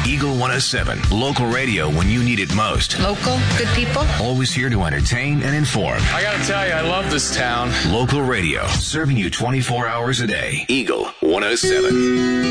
Eagle 107, local radio when you need it most. Local, good people. Always here to entertain and inform. I gotta tell you, I love this town. Local radio, serving you 24 hours a day. Eagle 107.